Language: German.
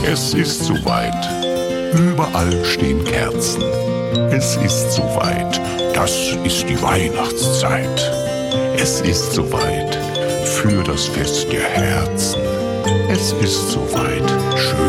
Es ist soweit. Überall stehen Kerzen. Es ist soweit. Das ist die Weihnachtszeit. Es ist soweit für das Fest der Herzen. Es ist soweit. Schön